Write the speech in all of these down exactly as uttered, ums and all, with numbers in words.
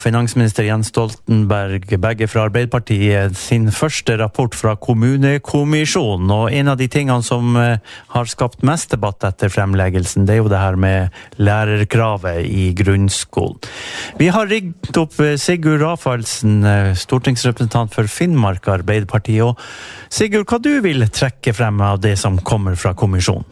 Finansminister Jens Stoltenberg, begge fra Arbeiderpartiet, sin første rapport fra kommunekommisjonen. Og en av de tingene som har skapt mest debatt etter fremleggelsen, det er jo det her med lærerkravet i grunnskolen. Vi har rigget opp Sigurd Rafaelsen, stortingsrepresentant for Finnmark Arbeiderpartiet. Og Sigurd, hva du vil trekke frem av det som kommer fra kommisjonen?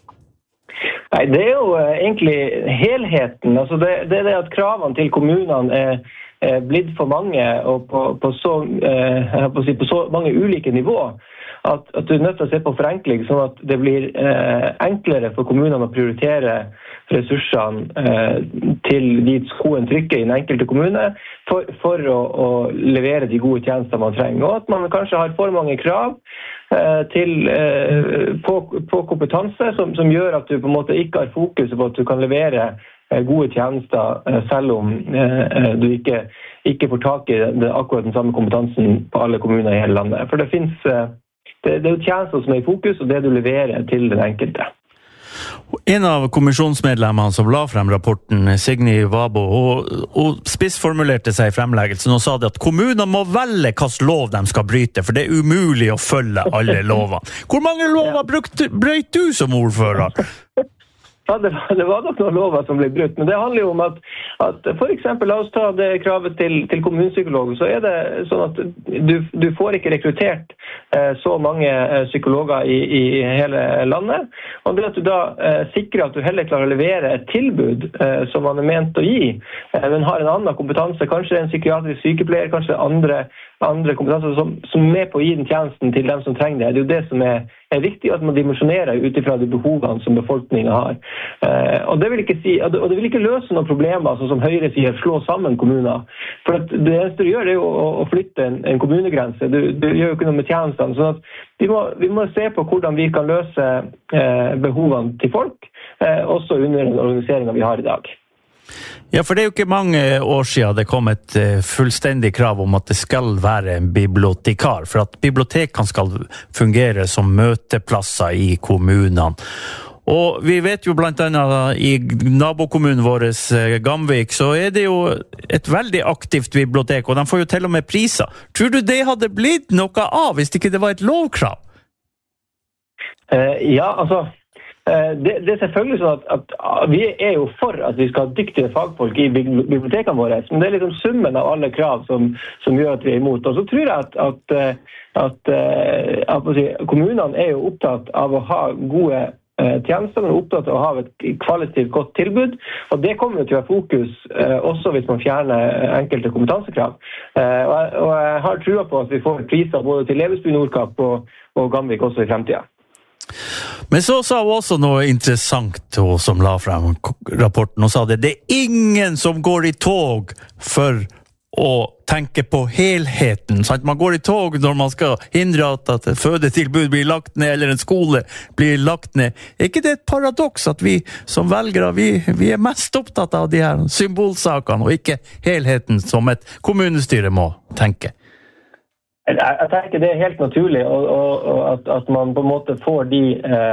Nei, det er jo egentlig helheten. Altså det, det er det at kravene til kommunene er, er blitt for mange og på, på, så, eh, på, si, på så mange ulike nivåer at, at du er nødt til å se på forenkling, sånn at det blir eh, enklere for kommunene å prioritere ressursene eh, til dit skoen trykker i den enkelte kommune for, for å, å levere de gode tjenester man trenger. Og at man kanskje har for mange krav til, på, på kompetanse som, som gjør at du på en måte ikke har fokus på at du kan levere gode tjenester selv om du ikke, ikke får tak i det, akkurat den samme kompetansen på alle kommuner i hele landet. For det finnes, det, det er jo tjenester som er i fokus, og det du leverer til den enkelte. En av kommisjonsmedlemmene som la frem rapporten, Signy Vabo, og, og spissformulerte seg i fremleggelsen og sa det at kommunene må velge hvilken lov de skal bryte, for det er umulig å følge alle lovene. Hvor mange lover brøt du som ordfører? Ja, det var, det var nok noen lover som ble brutt, men det handler jo om at, at for eksempel, la oss ta det kravet til, til kommunepsykolog, så er det sånn at du, du får ikke rekruttert eh, så mange eh, psykologer i, i hele landet, og det at du da eh, sikrer at du heller klarer å levere et tilbud eh, som man er ment å gi, eh, men har en annen kompetanse, kanskje en psykiatrisk sykepleier, kanskje andre, andre kompetanser som, som er med på å gi den tjenesten til dem som trenger det. Det er jo det som er, er viktig, at man dimensjonerer ut ifra de behovene som befolkningen har. Uh, og, det vil ikke si, og det vil ikke løse noen problemer, sånn som Høyre sier, slå sammen kommuner. For at det eneste du gjør, det er jo å, å flytte en, en kommunegrense. Du, du gjør jo ikke noe med tjenestene. Sånn at vi må, vi må se på hvordan vi kan løse uh, behovene til folk, uh, også under den organiseringen vi har i dag. Ja, for det er jo ikke mange år siden det kom et fullstendig krav om at det skal være en bibliotekar, for at bibliotekene skal fungere som møteplasser i kommunene. Og vi vet jo blant annet i nabokommunen vår, Gamvik, så er det jo et veldig aktivt bibliotek, og de får jo til og med priser. Tror du det hadde blitt noe av hvis ikke det var et lovkrav? Uh, ja, altså... Det, det er selvfølgelig sånn at, at vi er jo for at vi skal ha dyktige fagfolk i bibliotekene våre, men det er liksom summen av alle krav som, som gjør at vi er imot. Og så tror jeg at, at, at, at, at kommunene er jo opptatt av å ha gode tjenester, men er opptatt av å ha et kvalitativt godt tilbud, og det kommer jo til å være fokus også hvis man fjerner enkelte kompetansekrav. Og jeg, og jeg har trua på at vi får priser både til Levesby, Nordkapp og, og Gamvik også i fremtiden. Men så sa hun også noe interessant, hun som la frem rapporten, og sa det, det er ingen som går i tog for å tenke på helheten. Sant? Man går i tog når man skal hindre at, at et fødetilbud blir lagt ned, eller en skole blir lagt ned. Er ikke det et paradoks at vi som velgere, vi, vi er mest opptatt av de her symbolsakene, og ikke helheten som et kommunestyre må tenke? Jeg, jeg tenker det er helt naturlig og, og, og at, at man på en måte får de,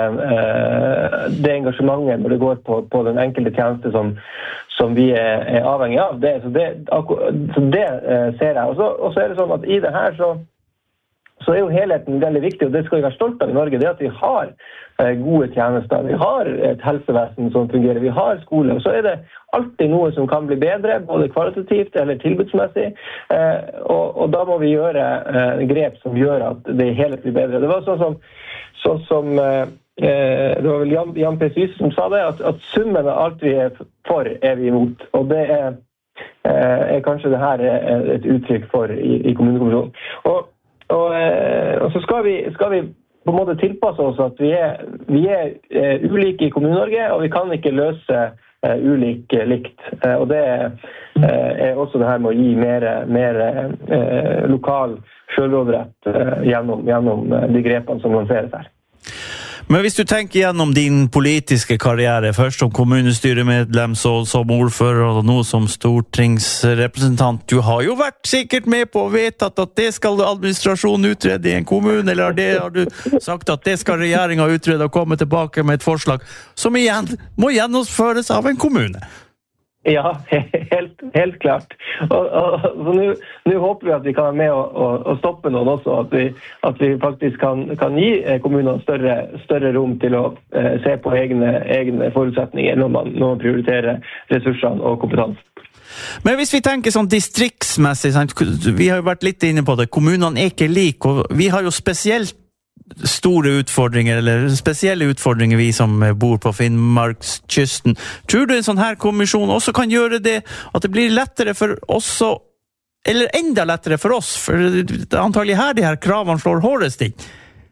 eh, det engasjementet når det går på, på den enkelte tjeneste som, som vi er, er avhengig av. Det, så det, så det eh, ser jeg. Og så, og så er det sånn at i det her så, så er jo helheten veldig viktig, og det skal vi være stolt av i Norge, det er at vi har eh, gode tjenester, vi har et helsevesen som fungerer, vi har skole, og så er det alltid noe som kan bli bedre, både kvalitativt eller tilbudsmessig, eh, og, og da må vi gjøre eh, grep som gjør at det helhet blir bedre. Det var sånn som, sånn som eh, det var vel Jan, Jan P. Syse som sa det, at, at summen av alt vi er for er vi imot, og det er, eh, er kanskje det her et uttrykk for i, i kommunekommisjonen. Og Og, og så skal vi, skal vi på en måte tilpasse oss at vi er, vi er uh, ulike i Kommune-Norge, og vi kan ikke løse uh, ulik uh, likt. Uh, og det uh, er også det her med å gi mer, mer uh, lokal selvråderett uh, gjennom, gjennom uh, de grepene som lanseres her. Men hvis du tenker gjennom din politiske karriere, først som kommunestyremedlem, så som ordfører og nå som stortingsrepresentant, du har jo vært sikkert med på å vedtatt at det skal administrasjonen utrede i en kommune, eller har, det, har du sagt at det skal regjeringen utrede og komme tilbake med et forslag som igjen må gjennomføres av en kommune? Ja, helt, helt klart. Og, og, og nå, nå håper vi at vi kan være med å, å stoppe noen også, at vi, at vi faktisk kan, kan gi kommunene større, større rom til å eh, se på egne, egne forutsetninger når man, når man prioriterer ressursene og kompetansen. Men hvis vi tenker sånn distriktsmessig, sant? Vi har jo vært litt inne på det, kommunene er ikke like, og vi har jo spesielt store utfordringer, eller spesielle utfordringer vi som bor på Finnmarkskysten. Tror du en sånn her kommisjon også kan gjøre det, at det blir lettere for oss, eller enda lettere for oss, for det er antagelig her de her kravene slår hårdest inn?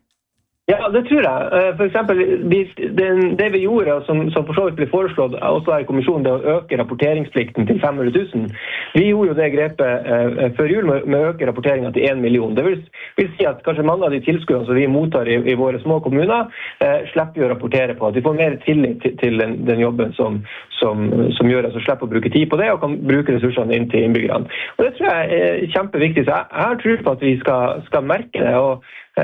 Ja, det tror jeg. For eksempel, det vi gjorde, som, som for så vidt ble foreslått, også her i kommisjonen, det å øke rapporteringsplikten til fem hundre tusen. Vi gjorde jo det grepet eh, før jul med, med å øke rapporteringen til en million. Det vil, vil si at kanskje mange av de tilskuddene som vi mottar i, i våre små kommuner, eh, slipper vi å rapportere på. At de får mer tillit til, til den, den jobben som, som, som gjør at vi slipper å bruke tid på det, og kan bruke ressursene inn til innbyggerne. Og det tror jeg er kjempeviktig. Så jeg, jeg tror på at vi skal, skal merke det, og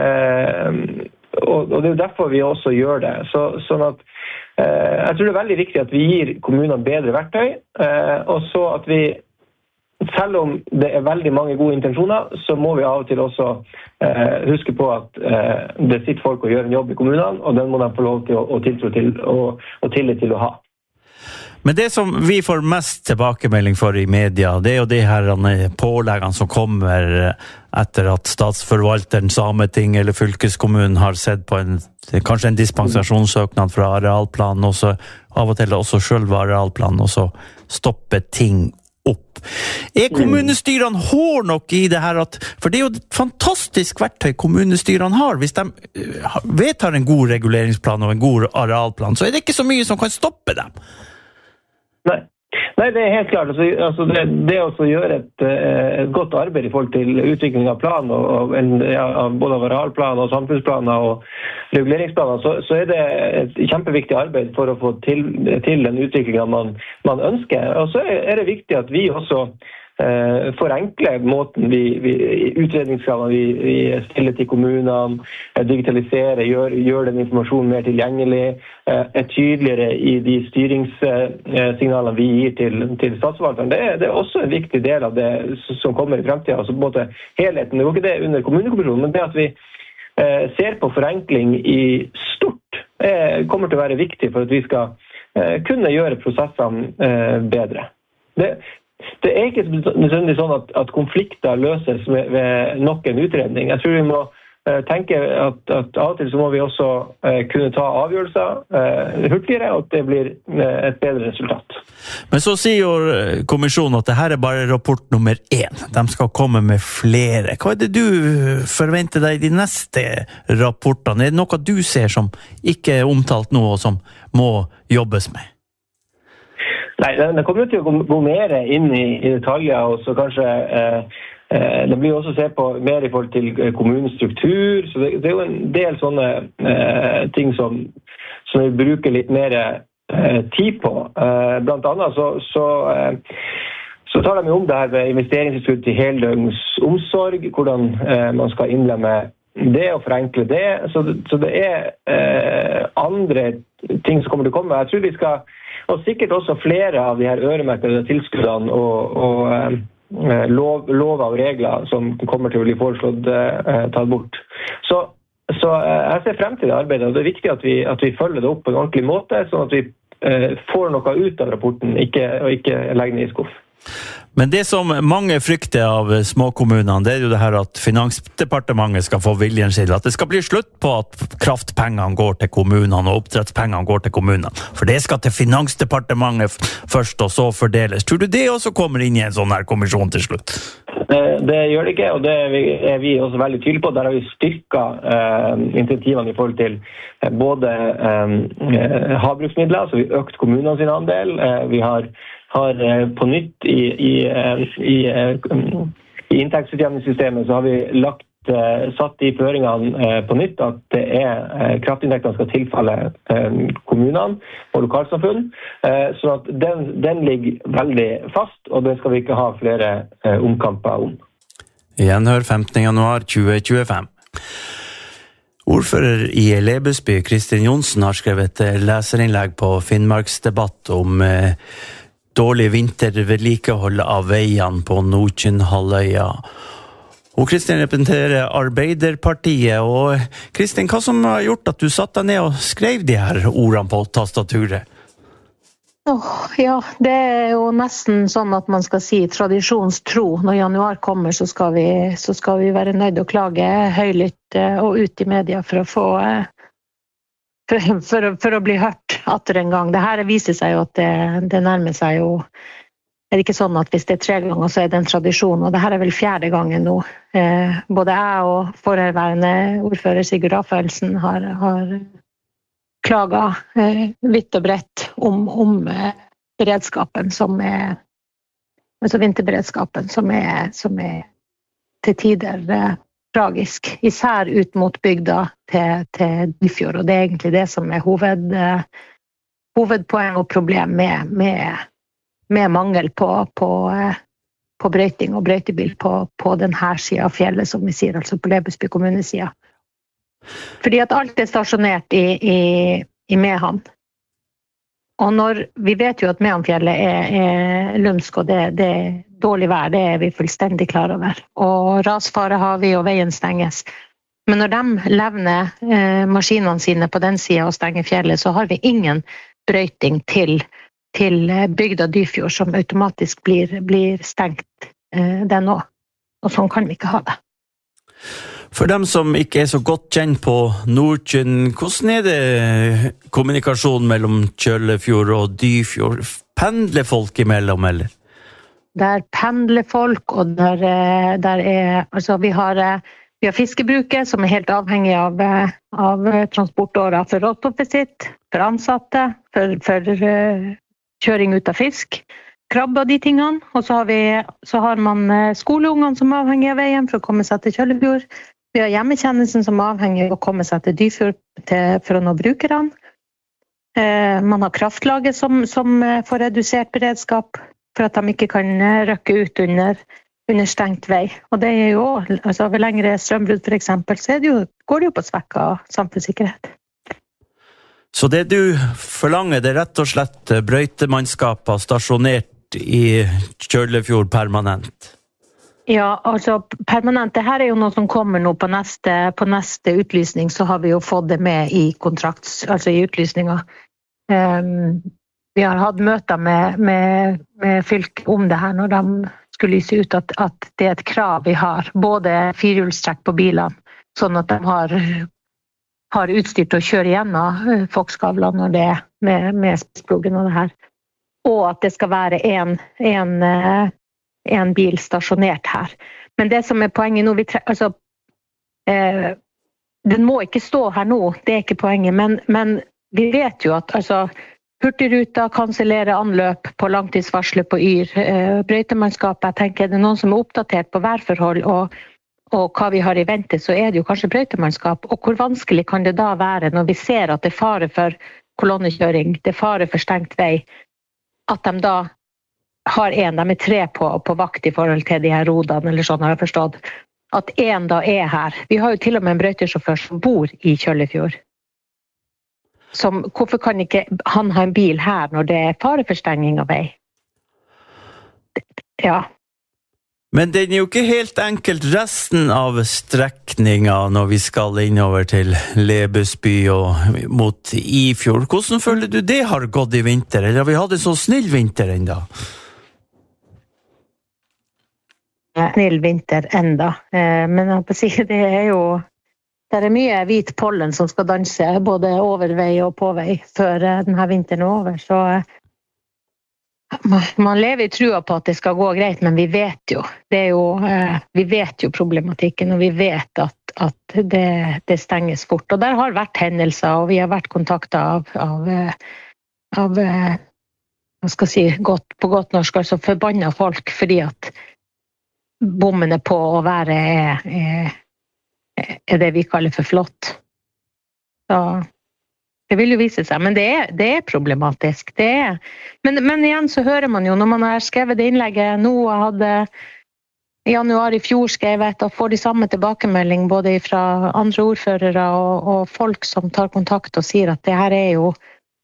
eh, Og, og det er jo derfor vi også gjør det. Så, sånn at, eh, jeg tror det er veldig viktig at vi gir kommunene bedre verktøy, eh, og så at vi, selv om det er veldig mange gode intensjoner, så må vi av og til også eh, huske på at eh, det sitter folk og gjør en jobb i kommunene, og den må de få lov til å, å tiltro til og, og tillit til å ha. Men det som vi får mest tilbakemelding for i media, det er jo de her påleggene som kommer etter at statsforvalteren, Sameting eller fylkeskommunen har sett på en, kanskje en dispensasjonssøknad fra arealplanen, og så av og til også selv arealplanen, og så stoppe ting opp. Er kommunestyrene hår nok i det her? At, for det er jo et fantastisk verktøy kommunestyrene har. Hvis de vedtar en god reguleringsplan og en god arealplan, så er det ikke så mye som kan stoppe dem. Nei. Nei, det er helt klart. Altså, altså det, det å gjøre et, et godt arbeid i forhold til utvikling av plan, og, og en, ja, både arealplan og samfunnsplaner og reguleringsplaner, så, så er det et kjempeviktig arbeid for å få til, til den utviklingen man, man ønsker. Og så er det viktig at vi også eh, forenkler måten vi, vi utredningskravene vi, vi stiller til kommunene, digitaliserer, gjør, gjør den informasjonen mer tilgjengelig, er tydeligere i de styringssignalene vi gir til, til statsforvalteren. Det er, det er også en viktig del av det som kommer i fremtiden. Altså på en måte helheten. Det er jo ikke det under kommunekommisjonen, men det at vi eh, ser på forenkling i stort eh, kommer til å være viktig for at vi skal eh, kunne gjøre prosessene eh, bedre. Det, det er ikke nødvendigvis sånn at, at konflikter løses ved, ved nok en utredning. Jeg tror vi må tenke at, at av og til så må vi også eh, kunne ta avgjørelser eh, hurtigere, og at det blir eh, et bedre resultat. Men så sier jo kommisjonen at det her er bare rapport nummer én. De skal komme med flere. Hva er det du forventer deg i de neste rapportene? Er det noe du ser som ikke er omtalt nå, og som må jobbes med? Nei, det kommer til å gå, gå mer inn i, i detaljer, og så kanskje eh, det blir også se på mer i forhold til kommunestruktur, så det, det er jo en del sånne eh, ting som, som vi bruker litt mer eh, tid på. Eh, blant annet så, så, eh, så tar de om det her med investeringstilskudd til heldøgns omsorg, hvordan eh, man skal innlemme det og forenkle det. Så, så det er eh, andre ting som kommer til å komme. Jeg tror vi skal, og sikkert også flere av de her øremerkede tilskuddene og, og eh, Lov, lover og regler som kommer til å bli foreslått eh, tatt bort. Så, så eh, jeg ser frem til det arbeidet, og det er viktig at vi, at vi følger det opp på en ordentlig måte, sånn at vi eh, får noe ut av rapporten, ikke, og ikke legger den i skuff. Men det som mange frykter av småkommunene, det er jo det her at Finansdepartementet skal få viljen til, at det skal bli slutt på at kraftpengene går til kommunene og oppdrettspengene går til kommunene. For det skal til Finansdepartementet først, og så fordeles. Tror du det også kommer inn i en sånn her kommisjon til slutt? Det, det gjør det ikke, og det er vi også veldig tydelige på. Der har vi styrket eh, insentivene i forhold til eh, både eh, havbruksmidler, så vi har økt kommunene sin andel. Eh, vi har har på nytt i, i, i, i inntektsutjevningssystemet så har vi lagt, satt i føringene på nytt at det er kraftinntektene skal tilfalle kommunene og lokalsamfunn, så at den, den ligger veldig fast, og det skal vi ikke ha flere omkamper om. Gjenhør femtende januar tjue tjuefem. Ordfører i Lebesby, Kristin Johnsen, har skrevet et leserinnlegg på Finnmarksdebatt om dårlig vintervedlikehold av veiene på Nordkynhalvøya. Og Kristin representerer Arbeiderpartiet, og Kristin, hva som har gjort at du satt deg ned og skrev de her ordene på tastaturet? Oh, ja, det er jo nesten sånn at man skal si tradisjonstro. Når januar kommer, så skal vi, så skal vi være nøyd å klage høylytt og ut i media for å få for, for, for å bli hørt atter en gang. Det her viser seg jo at det, det nærmer seg jo. Er det ikke sånn at hvis det er tre ganger, så er det en tradisjon, og det her er vel fjerde gangen nå. Eh, både jeg og forherværende ordfører Sigurd Rafaelsen har, har klaget eh, vidt og bredt om, om eh, beredskapen som er, altså vinterberedskapen som er, som er til tider eh, tragisk, især ut mot bygda til, til Dyfjord, og det er egentlig det som er hoved, eh, hovedpoeng og problem med, med, med mangel på, på, eh, på brøyting og brøytebil på, på denne siden av fjellet, som vi sier, altså på Lebesby kommunesiden. Fordi at alt er stasjonert i, i, i Mehamn. Og når vi vet jo at Mehamnfjellet er, er lumsk, og det, det er dårlig vær, det er vi fullstendig klar over. Og rasfare har vi, og veien stenges. Men når de levner eh, maskinene sine på den siden og stenger fjellet, så har vi ingen brøyting til, til bygda Dyfjord, som automatisk blir, blir stengt eh, den også. Og sånn kan vi ikke ha det. For dem som ikke er så godt kjent på Nordkynn, hvordan er det kommunikasjon mellom Kjøllefjord og Dyfjord? Pendler folk imellom, eller? Der pendler folk, og der, der er, altså vi har, vi har fiskebruket som er helt avhengig av, av transportårer for råstoffet sitt, for ansatte, for, for uh, kjøring ut av fisk, krabbe og de tingene. Og så har, vi, så har man skoleungene som er avhengig av veien for å komme seg til Kjøllefjord. Vi har hjemmetjenesten som er avhengig av å komme seg til Dyfjord til, for å nå brukerne. Eh, man har kraftlaget som, som får redusert beredskap for at de ikke kan røkke ut under, under stengt vei. Og det er jo, altså ved lengre strømbrudd for eksempel, så er det jo, går det jo på svekka samfunnssikkerhet. Så det du forlanger, det er rett og slett brøytemannskaper stasjonert i Kjøllefjord permanent? Ja, altså permanent, det her er jo noe som kommer nå på neste, på neste utlysning, så har vi jo fått det med i kontrakts, altså i utlysninga. Um, vi har hatt møter med, med, med fylk om det her, når de skulle lyse ut at, at det er et krav vi har, både firehjulstrekk på bilene, sånn at de har, har utstyr til å kjøre gjennom Foxgavlene når det er med, med spisspluggen og det her, og at det skal være en, en en bil stasjonert her. Men det som er poenget nå, vi tre- altså, eh, den må ikke stå her nå, det er ikke poenget, men, men vi vet jo at altså, Hurtigruta kansellerer anløp på langtidsvarslet på Yr, eh, brøytemannskapet, jeg tenker det er noen som er oppdatert på værforhold og, og hva vi har i vente, så er det jo kanskje brøytemannskap, og hvor vanskelig kan det da være når vi ser at det er fare for kolonnekjøring, det er fare for stengt vei, at de da har en, de er tre på, på vakt i forhold til de her rodene, eller sånn har jeg forstått, at en da er her. Vi har jo til og med en brøytesjåfør som bor i Kjøllefjord. Som, hvorfor kan ikke han ha en bil her når det er fareforstenging av vei? Ja. Men det er jo ikke helt enkelt resten av strekninga når vi skal innover til Lebesby og mot Ifjord. Hvordan føler du det har gått i vinter? Eller har vi hatt en så snill vinter enda? Snill vinter enda. Men jeg får si, det er jo det er mye hvit pollen som skal danse både over vei og på vei før denne vinteren er over. Så man lever i trua på at det skal gå greit, men vi vet jo, det er jo vi vet jo problematikken, og vi vet at, at det, det stenges fort. Og der har vært hendelser, og vi har vært kontaktet av, av, av hva skal jeg si, godt, på godt norsk, altså forbannet folk, fordi at bommene på å være er, er, er det vi kaller for flott. Så det vil jo vise seg, men det er, det er problematisk. Det er. Men, men igjen så hører man jo, når man har skrevet det innlegget, nå hadde i januar i fjor skrevet og får de samme tilbakemelding både fra andre ordførere og, og folk som tar kontakt og sier at det her er jo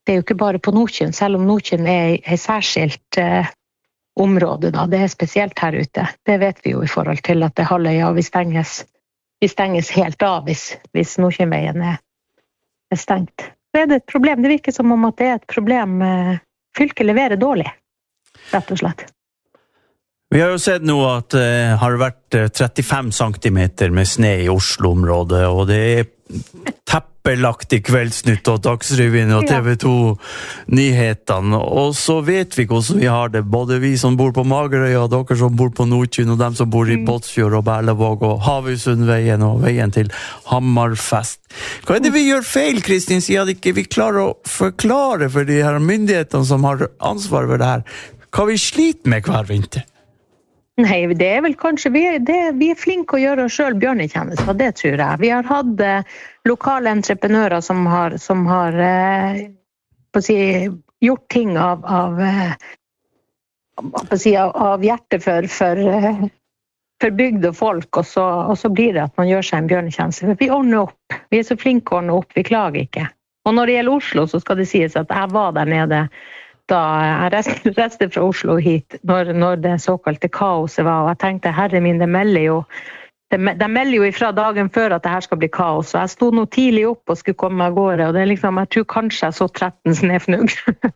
det er jo ikke bare på Nordkjønn, selv om Nordkjønn er et særskilt eh, område, da. Det er spesielt her ute. Det vet vi jo i forhold til at det halvøya vi stenges, vi stenges helt av hvis, hvis Nordkjønnveien er, er stengt. Så er det et problem. Det virker som om at det er et problem. Eh, fylket leverer dårlig, rett og slett. Vi har jo sett nå at det uh, har vært uh, trettifem centimeter med sne i Oslo-området, og det er teppelagt i Kveldsnytt og Dagsrevyen og T V to-nyhetene, og så vet vi hvordan vi har det, både vi som bor på Magerøya, dere som bor på Nordkjønn, og dem som bor i Båtsfjord og Berlevåg og Havøysundveien og veien til Hammerfest. Hva er det vi gjør feil, Kristin, siden ikke vi klarer å forklare for de her myndighetene som har ansvar for det her? Hva vi sliter med hver vinter? Nei, det er vel kanskje, vi er, det, vi er flinke å gjøre oss selv bjørnetjenester, det tror jeg. Vi har hatt eh, lokale entreprenører som har, som har eh, på å si, gjort ting av, av, eh, på å si, av, av hjerte for, for, eh, for bygd og folk, og så, og så blir det at man gjør seg en bjørnetjeneste. Vi ordner opp, vi er så flinke å ordne opp, vi klager ikke. Og når det gjelder Oslo, så skal det sies at jeg var der nede da jeg reiste fra Oslo hit, når, når det såkalte kaoset var, og jeg tenkte, herre min, det melder jo, det, de melder jo ifra dagen før at det her skal bli kaos, og jeg stod nå tidlig opp og skulle komme av gårde, og det er liksom, jeg tror kanskje jeg så tretten snefnugg.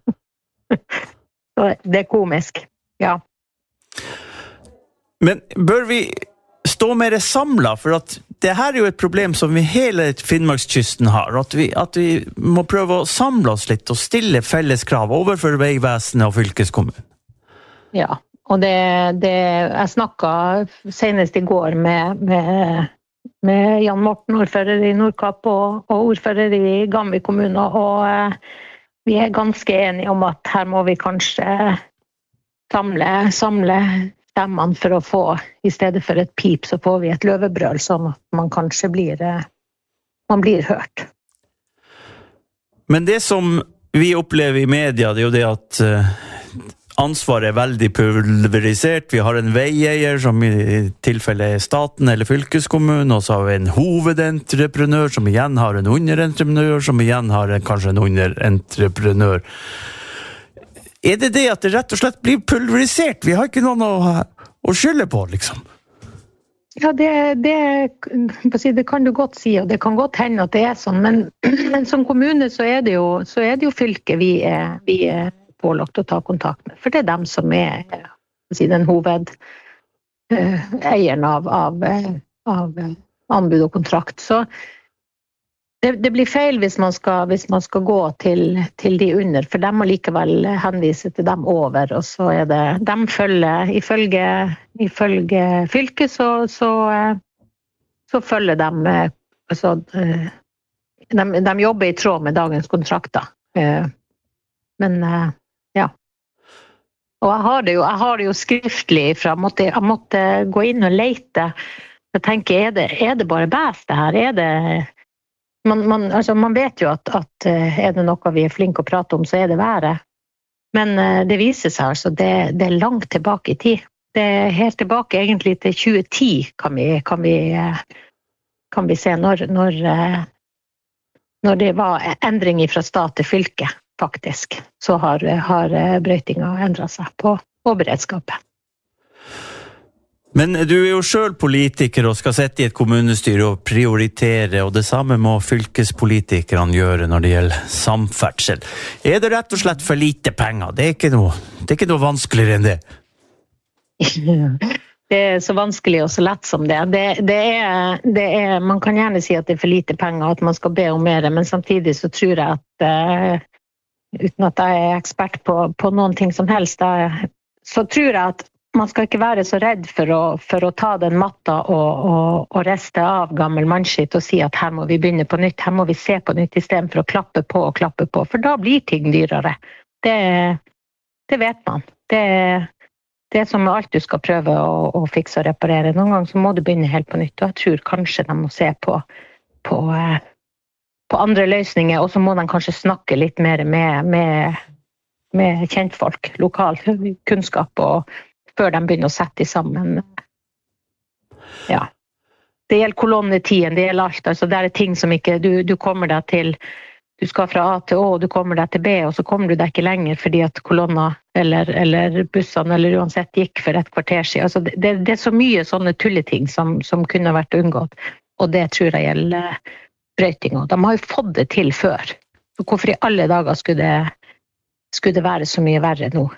Det er komisk, ja. Men bør vi stå mer samlet, for at det her er jo et problem som vi hele Finnmarkskysten har, at vi, at vi må prøve å samle oss litt og stille felles krav overfor Vegvesenet og fylkeskommunen. Ja, og det, det jeg snakket senest i går med, med, med Jan Morten, ordfører i Nordkapp og, og ordfører i Gamvik kommune, og eh, vi er ganske enige om at her må vi kanskje samle, samle stemmene for å få, i stedet for et pip, så får vi et løvebrøl, sånn at man kanskje blir, man blir hørt. Men det som vi opplever i media, det er jo det at ansvaret er veldig pulverisert. Vi har en veieier, som i tilfelle er staten eller fylkeskommunen, og så har vi en hovedentreprenør, som igjen har en underentreprenør, som igjen har en, kanskje en underentreprenør. Er det det at det rett og slett blir pulverisert? Vi har ikke noen å, å skylde på, liksom. Ja, det, det, det kan du godt si, og det kan godt hende at det er sånn, men, men som kommune så er det jo, så er det jo fylket vi er, vi er pålagt å ta kontakt med, for det er dem som er si, den hoved uh, eieren av, av, av anbud og kontrakt. Så Det, det blir feil hvis man skal, hvis man skal gå til, til de under, for de må likevel henvise til dem over, og så er det, de følger, ifølge, ifølge fylket, så, så, så følger de, altså, de, de jobber i tråd med dagens kontrakter. Men, ja. Og jeg har det jo, jeg har det jo skriftlig fra, jeg måtte, jeg måtte gå inn og lete, jeg tenker, er det, er det bare bæs det her? Er det... Man, man, altså man vet jo at, at er det noe vi er flinke å prate om, så er det været. Men det viser seg altså, det, det er langt tilbake i tid. Det er helt tilbake egentlig til tjue ti kan vi, kan vi, kan vi se når, når, når det var endring fra stat til fylke, faktisk. Så har, har brøytinga endret seg på, på beredskapet. Men du er jo selv politiker og skal sette i et kommunestyre og prioritere, og det samme må fylkespolitikerne gjøre når det gjelder samferdsel. Er det rett og slett for lite penger? Det er ikke noe, det er ikke noe vanskeligere enn det. Det er så vanskelig og så lett som det. Det, det, er, det er, man kan gjerne si at det er for lite penger, at man skal be om mer, men samtidig så tror jeg at, uh, uten at jeg er ekspert på, på noen ting som helst, uh, så tror jeg at man skal ikke være så redd for å, for å ta den matta og, og, og reste av gammel mannskitt og si at her må vi begynne på nytt, her må vi se på nytt i stedet for å klappe på og klappe på, for da blir ting dyrere. Det, det vet man. Det, det er som med alt du skal prøve å, å fikse og reparere. Noen ganger så må du begynne helt på nytt, og jeg tror kanskje de må se på, på, på andre løsninger, og så må de kanskje snakke litt mer med, med, med kjentfolk, lokal kunnskap og før de begynner å sette sammen. Ja. Det gjelder kolonnetiden, det gjelder alt. Altså, det er ting som ikke, du, du kommer deg til, du skal fra A til Å, og du kommer deg til B, og så kommer du deg ikke lenger fordi at kolonna eller, eller bussene eller uansett gikk for et kvarter siden. Altså, det, det er så mye sånne tulleting som, som kunne vært unngått, og det tror jeg gjelder brøyting. De har jo fått det til før. Så hvorfor i alle dager skulle det, skulle det være så mye verre nå?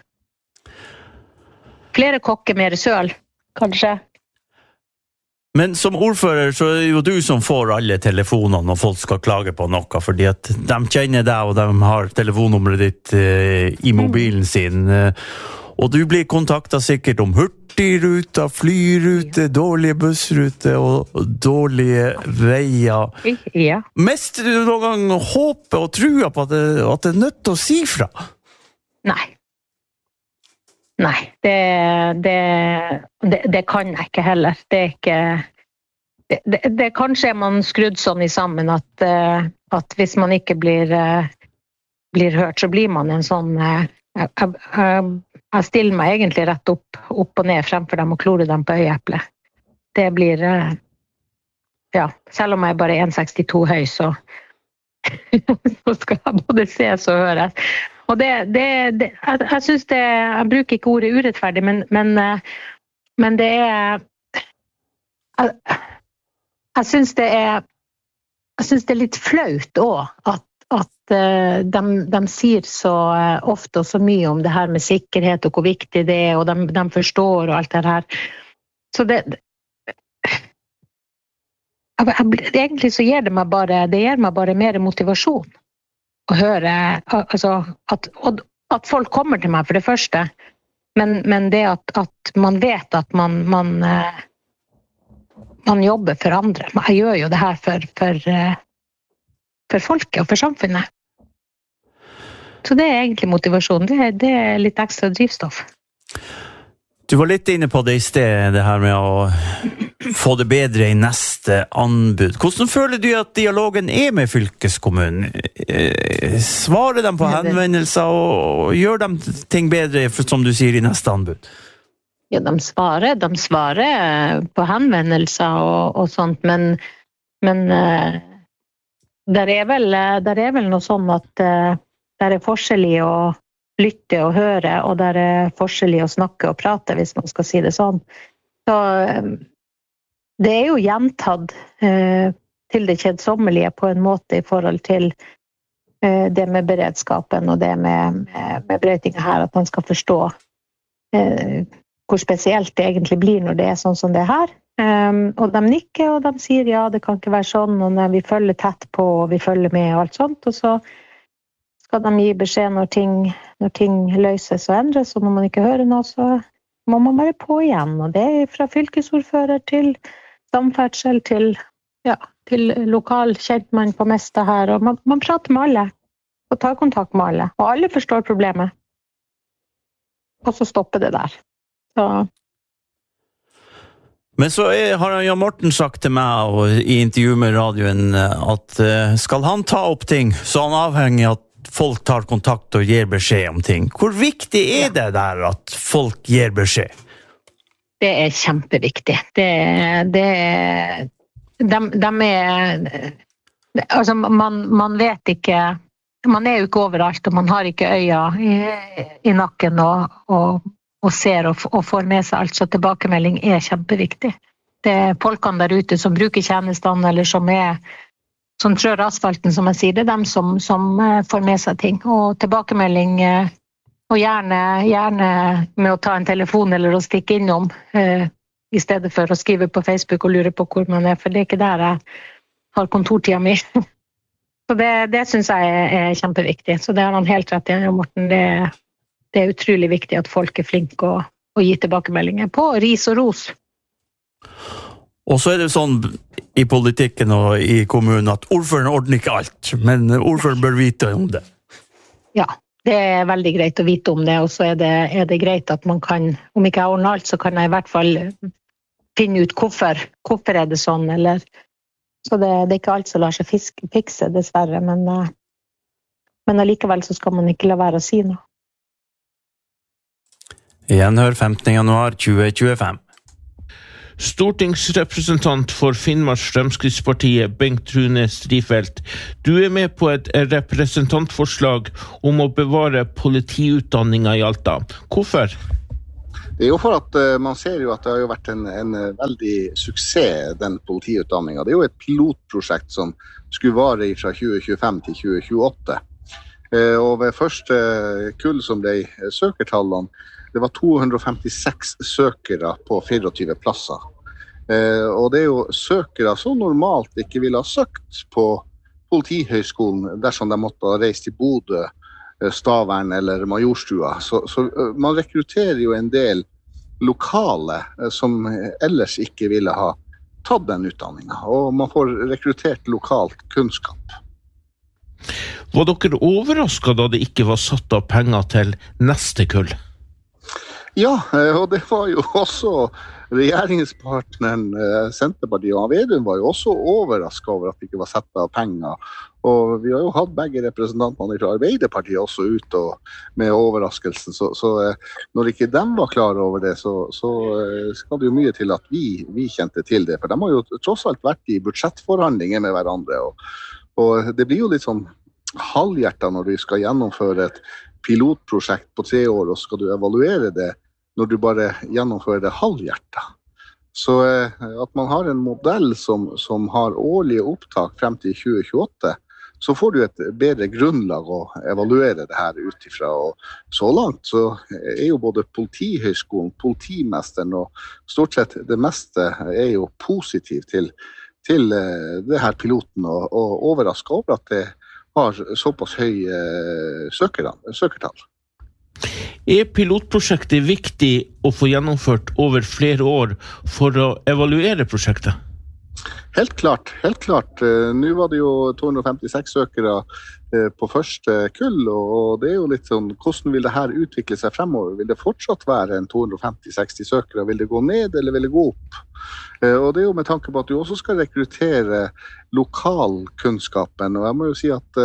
Flere kokker, mer søl, kanskje? Men som ordfører så er det jo du som får alle telefonene når folk skal klage på noe, fordi at de kjenner deg og de har telefonnummeret ditt eh, i mobilen sin. Og du blir kontaktet sikkert om hurtigruta, flyrute, dårlige bussrute og dårlige veier. Ja. Mister du noen gang håpet og trua på at det, at det er nødt til å si fra? Nei. Nei, det, det, det, det kan jeg ikke heller. Det er ikke... Det, det, det kanskje er man skrudd sånn i sammen at, at hvis man ikke blir, blir hørt, så blir man en sånn... Jeg, jeg, jeg stiller meg egentlig rett opp, opp og ned fremfor dem og klorer dem på øyeeplet. Det blir... Ja, selv om jeg bare er en komma sekstito høy, så, så skal jeg både ses og høres. Og det, det, det jeg, jeg synes det, jeg bruker ikke ordet urettferdig, men, men, men det er, jeg, jeg synes det er, jeg synes det er litt flaut også, at, at de, de sier så ofte og så mye om det her med sikkerhet og hvor viktig det er, og de, de forstår og alt det her. Så det, jeg, jeg, egentlig så gir det meg bare, det gir meg bare mer motivasjon. Å høre, altså, at, at folk kommer til meg for det første, men, men det at, at man vet at man, man, man jobber for andre. Jeg gjør jo det her for, for, for folket og for samfunnet. Så det er egentlig motivasjon, det, det er litt ekstra drivstoff. Du var litt inne på det i sted, det her med å få det bedre i neste anbud. Hvordan føler du at dialogen er med fylkeskommunen? Svarer de på henvendelser og gjør de ting bedre, som du sier, i neste anbud? Ja, de svarer, de svarer på henvendelser og, og sånt, men, men uh, der, er vel, der er vel noe sånn at uh, der er forskjell i å lytte og høre, og der er forskjell i å snakke og prate, hvis man skal si det sånn. Så det er jo gjentatt eh, til det kjedsommelige på en måte i forhold til eh, det med beredskapen og det med, med, med brøytinga her, at man skal forstå eh, hvor spesielt det egentlig blir når det er sånn som det er her. Um, og de nikker, og de sier ja, det kan ikke være sånn, og vi følger tett på, og vi følger med og alt sånt, og så skal de gi beskjed når ting, når ting løses og endres, og når man ikke hører noe, så må man være på igjen. Og det er fra fylkesordfører til samferdsel, til, ja, til lokal kjentmann på meste her. Og man, man prater med alle, og tar kontakt med alle. Og alle forstår problemet. Og så stopper det der. Så... Men så er, har Jan Morten sagt til meg og, i intervju med radioen at skal han ta opp ting, så er han avhengig av at folk tar kontakt og gir beskjed om ting. Hvor viktig er det der at folk gir beskjed? Det er kjempeviktig. Det, det, de, de er... Altså, man, man vet ikke... Man er jo ikke overalt, og man har ikke øya i, i nakken og, og, og ser og, og får med seg alt, så tilbakemelding er kjempeviktig. Det er folkene der ute som bruker tjenestene, eller som er... som trør asfalten, som jeg sier, det er dem som, som får med seg ting. Og tilbakemelding, og gjerne, gjerne med å ta en telefon eller å stikke innom, eh, i stedet for å skrive på Facebook og lure på hvor man er, for det er ikke der jeg har kontortida mi. Så det, det synes jeg er, er kjempeviktig. Så det har han helt rett i, Morten. Det, det er utrolig viktig at folk er flinke å, å gi tilbakemeldinger på ris og ros. Og så er det sånn i politikken og i kommunen at ordføreren ordner ikke alt, men ordføreren bør vite om det. Ja, det er veldig greit å vite om det, og så er det, er det greit at man kan, om ikke jeg ordner alt, så kan jeg i hvert fall finne ut hvorfor, hvorfor er det sånn, eller, så det, det er ikke alt som lar seg fiske, fikse, dessverre, men, men allikevel så skal man ikke la være å si noe. Gjenhør femtende januar tjue tjuefem. Stortingsrepresentant for Finnmark Fremskrittspartiet, Bengt Rune Strifeldt. Du er med på et representantforslag om å bevare politiutdanningen i Alta. Hvorfor? Det er jo for at uh, man ser jo at det har jo vært en, en veldig suksess, den politiutdanningen. Det er jo et pilotprosjekt som skulle vare fra tjue tjuefem til tjue tjueåtte. Uh, og ved første kull som ble søkertallene, det var to hundre og femtiseks søkere på fireogtyve plasser. Uh, og det er jo søkere som normalt ikke ville ha søkt på Politihøgskolen dersom de måtte ha reist til Bodø, Stavern eller Majorstua. Så, så man rekrutterer jo en del lokale som ellers ikke ville ha tatt den utdanningen, og man får rekruttert lokalt kunnskap. Var dere overrasket da det ikke var satt av penger til neste kull? Ja, og det var jo også regjeringspartneren Senterpartiet og Vedum var jo også overrasket over at det ikke var satt av penger. Og vi har jo hatt begge representantene fra Arbeiderpartiet også ut og, med overraskelsen, så, så når ikke de var klar over det, så, så skal det jo mye til at vi, vi kjente til det. For de har jo tross alt vært i budsjettforhandlinger med hverandre, og, og det blir jo litt sånn halvhjertet når du skal gjennomføre et pilotprosjekt på tre år, og skal du evaluere det når du bare gjennomfører det halvhjertet. Så at man har en modell som, som har årlige opptak frem til tjue tjueåtte, så får du et bedre grunnlag å evaluere det her utifra. Og så langt så er jo både Politihøgskolen, politimesteren og stort sett det meste er jo positiv til, til det her piloten, og, og overrasket over at det har såpass høye søkertall. Er pilotprosjektet viktig å få gjennomført over flere år for å evaluere prosjektet? Helt klart, helt klart. Nå var det jo to hundre og femtiseks søkere på første kull, og det er jo litt sånn, hvordan vil det her utvikle seg fremover? Vil det fortsatt være en to hundre og femti til seksti søkere? Vil det gå ned, eller vil det gå opp? Og det er jo med tanke på at du også skal rekruttere lokalkunnskapen, og jeg må jo si at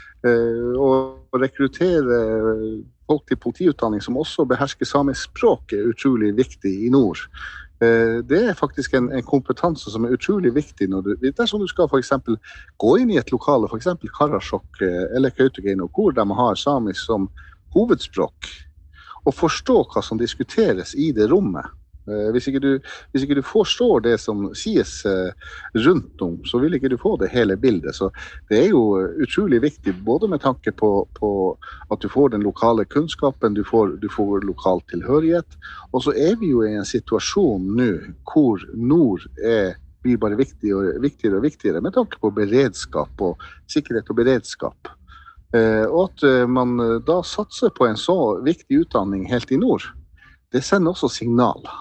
å rekruttere folk til politiutdanning som også behersker samisk språk er utrolig viktig i nord. Det er faktisk en, en kompetanse som er utrolig viktig når du, dersom du skal for eksempel gå inn i et lokale, for eksempel Karasjok eller Kautokeino, hvor de har samisk som hovedspråk, og forstå hva som diskuteres i det rommet. Hvis ikke, du, hvis ikke du forstår det som sies rundt om, så vil ikke du få det hele bildet. Så det er jo utrolig viktig, både med tanke på, på at du får den lokale kunnskapen, du får, du får lokal tilhørighet, og så er vi jo i en situasjon nå hvor nord er, blir bare viktigere, viktigere og viktigere med tanke på beredskap og sikkerhet og beredskap. Og at man da satser på en så viktig utdanning helt i nord, det sender også signaler.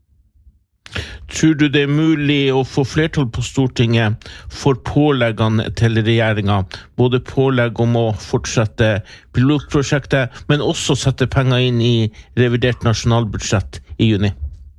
Tror du det er mulig å få flertall på Stortinget for påleggene til regjeringen, både pålegg om å fortsette pilotprosjektet, men også sette penger inn i revidert nasjonalbudsjett i juni?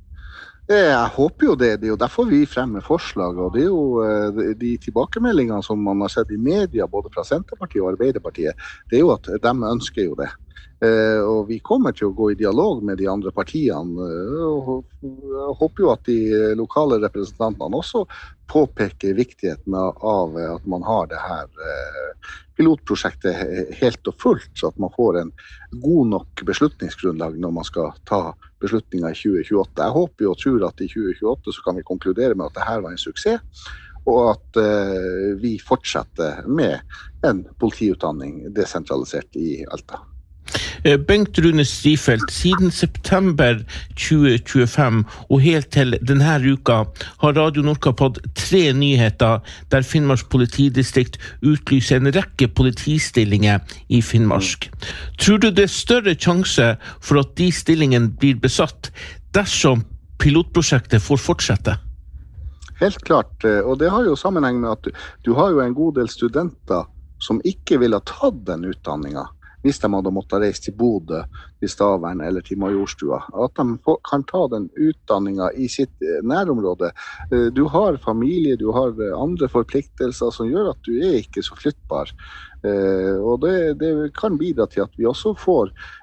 Jeg håper jo det, det er jo derfor vi fremmer forslag, og det er jo de tilbakemeldingene som man har sett i media, både fra Senterpartiet og Arbeiderpartiet, det er jo at de ønsker jo det. Uh, og vi kommer til å gå i dialog med de andre partiene, uh, og jeg håper jo at de lokale representantene også påpeker viktigheten av at man har det her uh, pilotprosjektet helt og fullt, så at man får en god nok beslutningsgrunnlag når man skal ta beslutninger i tjue tjueåtte. Jeg håper jo og tror at i tjue tjueåtte så kan vi konkludere med at det her var en suksess, og at uh, vi fortsetter med en politiutdanning desentralisert i Alta. Bengt Rune Strifeldt, siden september tjue tjuefem og helt til denne uka har Radio Nordkapp hatt tre nyheter der Finnmarks politidistrikt utlyser en rekke politistillinger i Finnmark. Tror du det er større sjanse for at de stillingene blir besatt dersom pilotprosjektet får fortsette? Helt klart, og det har jo sammenheng med at du har jo en god del studenter som ikke vil ha tatt den utdanningen, hvis de hadde måttet reise til Bodø, til Stavern eller til Majorstua, at de kan ta den utdanningen i sitt nærområde. Du har familie, du har andre forpliktelser som gjør at du er ikke så flyttbar. Og det, det kan bidra til at vi også får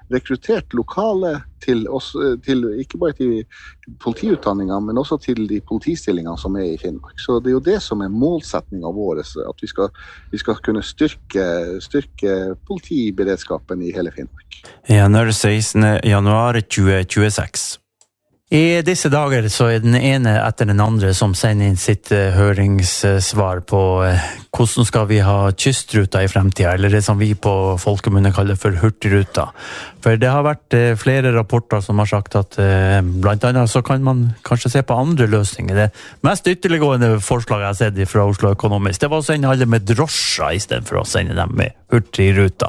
rekruttert lokale til, oss, til ikke bare til politiutdanninger, men også til de politistillingene som er i Finnmark. Så det er jo det som er målsetningen vår, at vi skal, vi skal kunne styrke, styrke politiberedskapen i hele Finnmark. Ja, når sekstende januar tjue tjueseks. I disse dager så er den ene etter den andre som sender inn sitt uh, høringssvar på uh, hvordan skal vi ha kystruta i fremtiden, eller det som vi på folkemunne kaller for hurtigruta. For det har vært uh, flere rapporter som har sagt at uh, blant annet så kan man kanskje se på andre løsninger. Det mest ytterliggående forslaget jeg har sett fra Oslo Economist, det var å sende alle med drosjer i stedet for å sende dem med hurtigruta.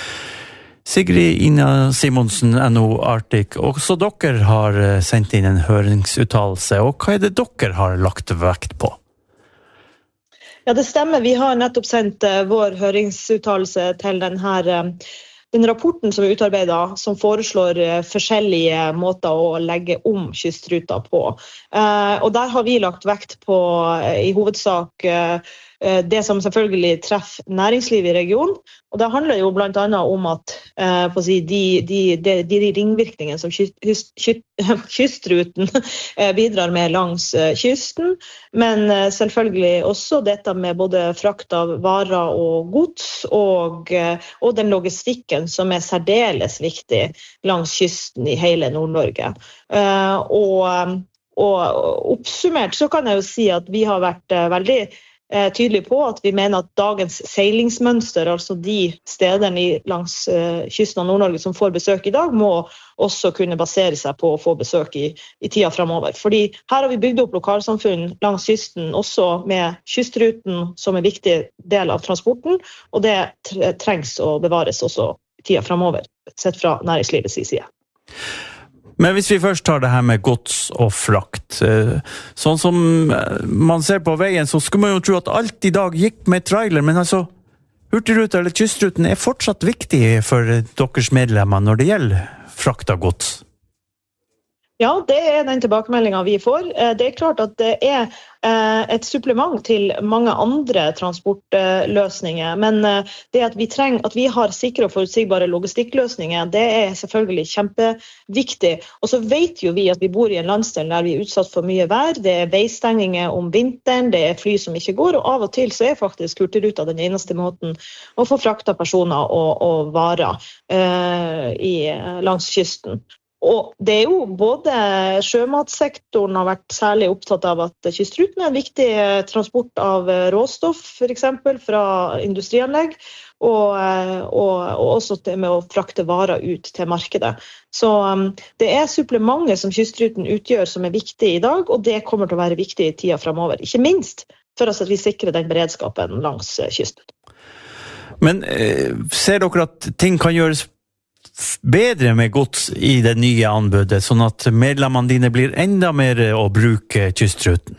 Sigrid Ina Simonsen, N O Arctic, også dere har sendt inn en høringsuttalelse, og hva er det dere har lagt vekt på? Ja, det stemmer. Vi har nettopp sendt uh, vår høringsuttalelse til den her uh, den rapporten som er utarbeidet, som foreslår uh, forskjellige måter å legge om kystruta på. Uh, og der har vi lagt vekt på uh, i hovedsak uh, det som selvfølgelig treffer næringslivet i regionen, og det handler jo blant annet om at eh, på å si, de, de, de, de ringvirkningene som kyst, kyst, kystruten bidrar med langs eh, kysten, men eh, selvfølgelig også dette med både frakt av varer og gods, og, eh, og den logistikken som er særdeles viktig langs kysten i hele Nord-Norge. Eh, og, og oppsummert så kan jeg jo si at vi har vært eh, veldig tydelig på at vi mener at dagens seilingsmønster, altså de stedene langs uh, kysten av Nord-Norge som får besøk i dag, må også kunne basere seg på å få besøk i, i tida fremover. Fordi her har vi bygd opp lokalsamfunn langs kysten, også med kystruten som en viktig del av transporten, og det trengs å bevares også i tida fremover, sett fra næringslivets side. Men hvis vi først tar det her med gods og frakt, sånn som man ser på veien, så skulle man jo tro at alt i dag gikk med trailer, men altså, hurtigruta eller kystruten er fortsatt viktig for deres medlemmer når det gjelder frakt av gods. Ja, det er den tilbakemeldingen vi får. Det er klart at det er et supplement til mange andre transportløsninger, men det at vi trenger, at vi har sikre og forutsigbare logistikkløsninger, det er selvfølgelig kjempeviktig. Og så vet jo vi at vi bor i en landsdel der vi er utsatt for mye vær, det er veistenginger om vinteren, det er fly som ikke går, og av og til så er faktisk hurtigruta den eneste måten å få frakta personer og, og varer uh, i, langs kysten. Og det er jo både sjømatsektoren har vært særlig opptatt av at kystruten er en viktig transport av råstoff, for eksempel fra industrianlegg, og, og, og også det med å frakte varer ut til markedet. Så um, det er supplementet som kystruten utgjør som er viktig i dag, og det kommer til å være viktig i tida fremover. Ikke minst for oss at vi sikrer den beredskapen langs kysten. Men eh, ser dere at ting kan gjøres bedre med gods i det nye anbudet, sånn at medlemmene dine blir enda mer å bruke kystruten?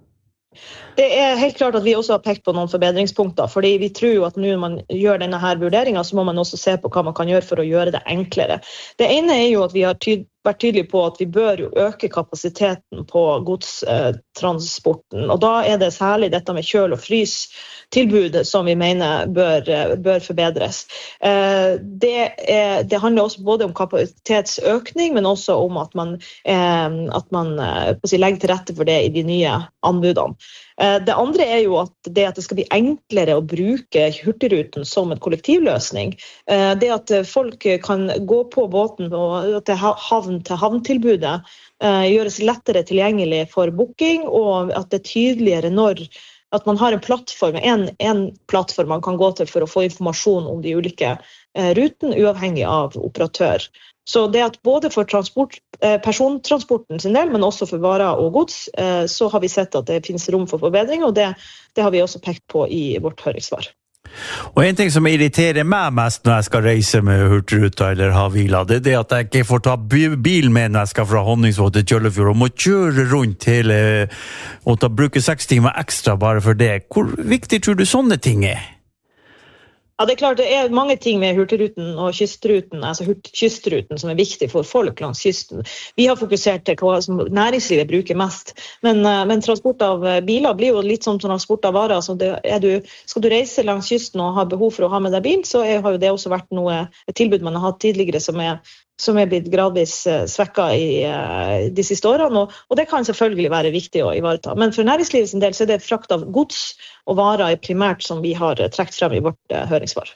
Det er helt klart at vi også har pekt på noen forbedringspunkter, fordi vi tror jo at når man gjør denne her vurderingen, så må man også se på hva man kan gjøre for å gjøre det enklere. Det ene er jo at vi har tyd- vært tydelige på at vi bør jo øke kapasiteten på godstransporten, og da er det særlig dette med kjøl- og frystilbudet som vi mener bør, bør forbedres. Det, er, det handler også både om kapasitetsøkning, men også om at man, at man legger til rette for det i de nye anbudene. Det andre er jo at det at det skal bli enklere å bruke hurtigruten som en kollektivløsning. Det at folk kan gå på båten og til havn til havntilbudet gjøres lettere tilgjengelig for booking, og at det er tydeligere når at man har en plattform, en, en plattform man kan gå til for å få informasjon om de ulike ruten, uavhengig av operatør. Så det at både for transport, persontransporten sin del, men også for varer og gods, så har vi sett at det finnes rom for forbedring, og det, det har vi også pekt på i vårt høringssvar. Og en ting som irriterer meg mest når jeg skal reise med hurtigruta eller Havila, det er det at jeg ikke får ta bil med når jeg skal fra Honningsvåg til Kjøllefjord, og må kjøre rundt hele, og ta, bruke seks timer ekstra bare for det. Hvor viktig tror du sånne ting er? Ja, det er klart, det er mange ting med Hurtigruten og kystruten, altså kystruten som er viktig for folk langs kysten. Vi har fokusert til hva som næringslivet bruker mest, men, men transport av biler blir jo litt som transport av varer. Så det er du, skal du reise langs kysten og ha behov for å ha med deg bil, så er, har jo det også vært noe, et tilbud man har hatt tidligere som er, som er blitt gradvis svekket i de siste årene, og, og det kan selvfølgelig være viktig å ivareta. Men for næringslivet sin del så er det frakt av gods og varer primært som vi har trekt frem i vårt uh, høringssvar.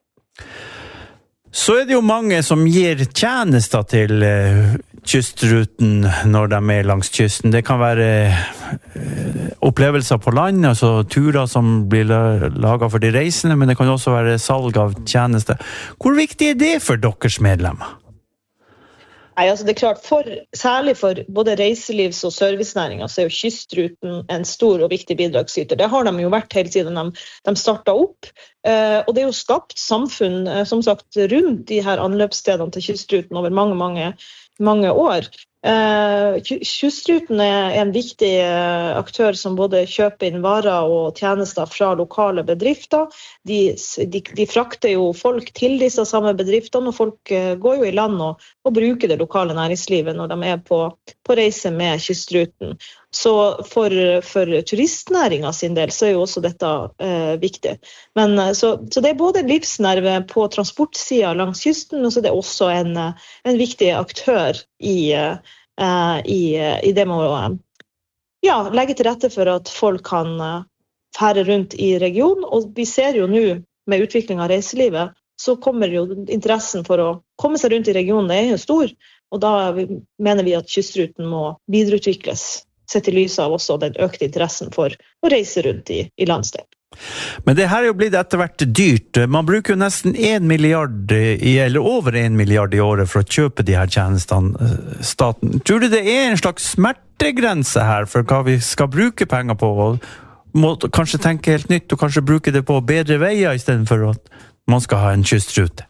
Så er det jo mange som gir tjenester til uh, kystruten når de er langs kysten. Det kan være uh, opplevelser på land, altså turer som blir laget for de reisende, men det kan også være salg av tjenester. Hvor viktig er det for deres medlemmer? Nei, altså det er klart, for, særlig for både reiselivs- og servicenæringer så er jo kystruten en stor og viktig bidragsyter. Det har de jo vært hele tiden de, de startet opp, eh, og det er jo skapt samfunn, eh, som sagt, rundt de her anløpsstedene til kystruten over mange, mange, mange år. Eh, kystruten er en viktig eh, aktør som både kjøper inn varer og tjenester fra lokale bedrifter. De, de, de frakter jo folk til disse samme bedriftene, og folk eh, går jo i land og, og bruker det lokale næringslivet når de er på, på reise med kystruten. Så for, for turistnæringen sin del så er jo også dette eh, viktig. Men, så, så det er både en livsnerve på transportsiden langs kysten, og så er det også en, en viktig aktør i, eh, i, i det med å ja, legge til rette for at folk kan fære rundt i regionen. Og vi ser jo nå med utvikling av reiselivet, så kommer jo interessen for å komme seg rundt i regionen, det er jo stor, og da mener vi at kystruten må videreutvikles, sett i lyset av også den økte interessen for å reise rundt i, i landsdelen. Men det her er jo blitt etter hvert dyrt. Man bruker jo nesten en milliard, i, eller over en milliard i året for å kjøpe de her tjenestene, staten. Tror du det er en slags smertegrense her for hva vi skal bruke penger på, og må kanskje tenke helt nytt, og kanskje bruke det på bedre veier i stedet for at man skal ha en kystrute?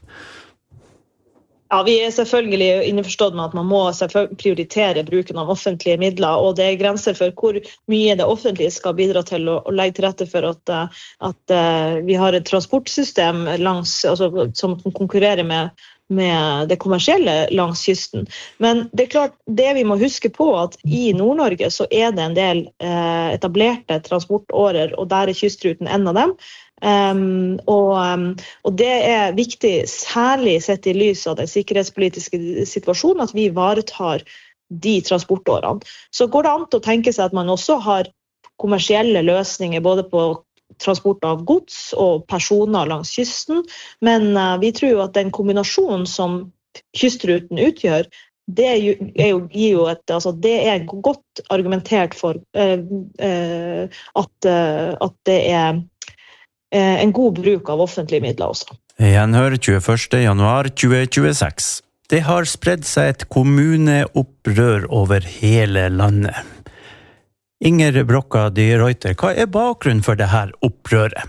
Ja, vi er selvfølgelig innforstått med at man må prioritere bruken av offentlige midler, og det er grenser for hvor mye det offentlige skal bidra til å, å legge til rette for at, at uh, vi har et transportsystem langs, altså, som konkurrerer med, med det kommersielle langs kysten. Men det er klart, det vi må huske på at i Nord-Norge så er det en del uh, etablerte transportårer, og der er kystruten en av dem. Um, og, um, og det er viktig, særlig sett i lys av den sikkerhetspolitiske situasjonen, at vi ivaretar de transportårene. Så går det an til å tenke seg at man også har kommersielle løsninger både på transport av gods og personer langs kysten, men uh, vi tror jo at den kombinasjonen som kystruten utgjør, det er jo, er jo, gir jo et, altså det er godt argumentert for uh, uh, at, uh, at det er en god bruk av offentlige midler også. Gjenhør tjueførste januar tjue tjueseks. Det har spredd seg et kommuneopprør over hele landet. Inger Brokka de Reuter, hva er bakgrunnen for det her opprøret?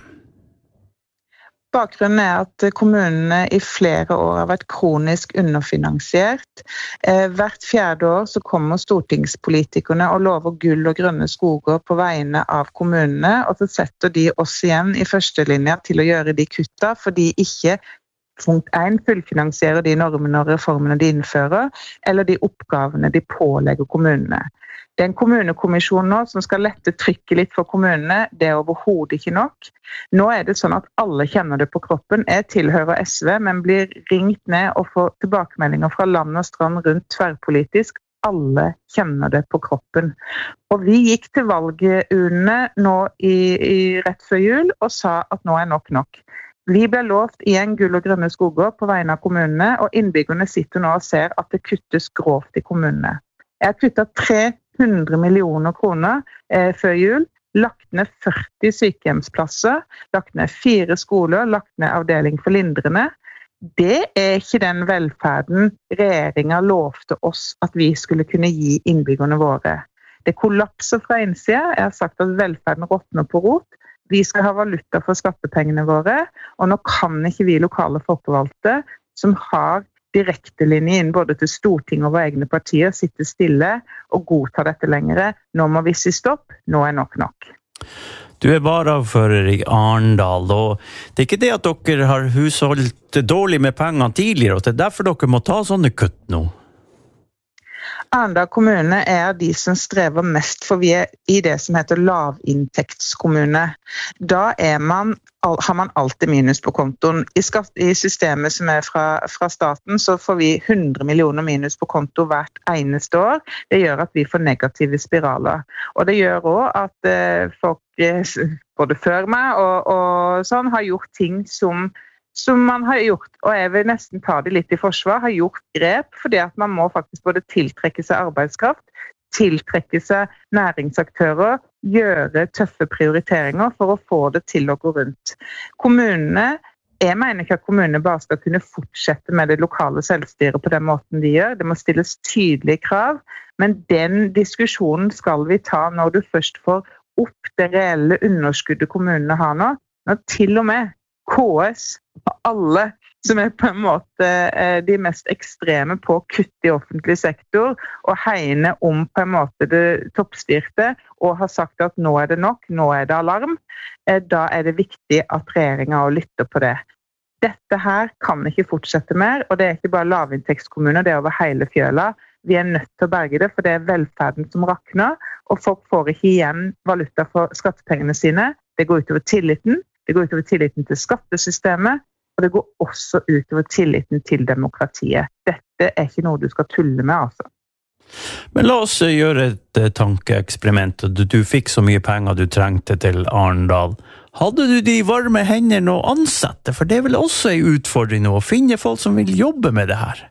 Bakgrunnen er at kommunene i flere år har vært kronisk underfinansiert. Eh, hvert fjerde år så kommer stortingspolitikerne og lover gull og grønne skoger på vegne av kommunene, og så setter de oss igjen i førstelinja til å gjøre de kutta, fordi ikke punkt én fullfinansierer de normene og reformene de innfører, eller de oppgavene de pålegger kommunene. Det er en kommunekommisjon nå som skal lette trykket litt for kommunene. Det er overhodet ikke nok. Nå er det sånn at alle kjenner det på kroppen. Jeg tilhører S V, men blir ringt ned og får tilbakemeldinger fra land og strand rundt tverrpolitisk. Alle kjenner det på kroppen. Og vi gikk til valgurnene nå i, i rett før jul og sa at nå er nok nok. Vi ble lovt igjen gull og grønne skoger på vegne av kommunene, og innbyggerne sitter nå og ser at det kuttes grovt i kommunene. Jeg har kuttet tre hundre millioner kroner eh, før jul, lagt ned førti sykehjemsplasser, lagt ned fire skoler, lagt ned avdeling for lindrende. Det er ikke den velferden regjeringen lovte oss at vi skulle kunne gi innbyggerne våre. Det kollapser fra innsida. Jeg har sagt at velferden råtner på rot. Vi skal ha valuta for skattepengene våre, og nå kan ikke vi lokale folkevalgte som har direktelinje inn både til Stortinget og våre egne partier, sitte stille og godta dette lengre. Nå må vi si stopp, nå er nok nok. Du er varafører i Arendal, og det er ikke det at dere har husholdt dårlig med pengene tidligere, og det er derfor dere må ta sånne kutt nå? Arendal kommune er de som strever mest, for vi er i det som heter lavinntektskommune. Da er man, har man alltid minus på kontoen. I, skatt, i systemet som er fra, fra staten, så får vi hundre millioner minus på konto hvert eneste år. Det gjør at vi får negative spiraler. Og det gjør også at eh, folk, både før meg og, og sånn, har gjort ting som som man har gjort, og jeg vil nesten ta det litt i forsvar, har gjort grep, fordi at man må faktisk både tiltrekke seg arbeidskraft, tiltrekke seg næringsaktører, gjøre tøffe prioriteringer for å få det til å gå rundt. Kommunene, jeg mener ikke at kommunene bare skal kunne fortsette med det lokale selvstyret på den måten de gjør, det må stilles tydelige krav, men den diskusjonen skal vi ta når du først får opp det reelle underskuddet kommunene har nå, når til og med K S og alle som er på en måte de mest ekstreme på kutt i offentlig sektor og hegne om på en måte det toppstyrte og har sagt at nå er det nok, nå er det alarm, da er det viktig at regjeringen lytter på det. Dette her kan ikke fortsette mer, og det er ikke bare lavinntektskommuner, det er over hele fjøla. Vi er nødt til å berge det, for det er velferden som rakner, og folk får ikke igjen valuta for skattepengene sine. Det går utover tilliten. Det går utover tilliten til skattesystemet, og det går også utover tilliten til demokratiet. Dette er ikke noe du skal tulle med, altså. Men la oss gjøre et tankeeksperiment. Du, du fikk så mye penger du trengte til Arendal. Hadde du de varme hendene å ansette? For det er vel også en utfordring å finne folk som vil jobbe med det her?